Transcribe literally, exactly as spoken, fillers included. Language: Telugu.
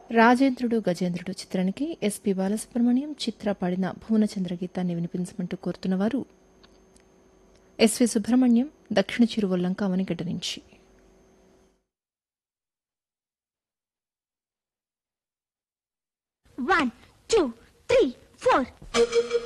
రాజేంద్రుడు గజేంద్రుడు చిత్రానికి ఎస్పి బాలసుబ్రహ్మణ్యం చిత్ర పాడిన భువనచంద్ర గీతాన్ని వినిపించమంటూ కోరుతున్నవారు ఎస్వి సుబ్రహ్మణ్యం దక్షిణ చిరువల్లంక అవనిగడ్డ నుంచి. One, two, three, four.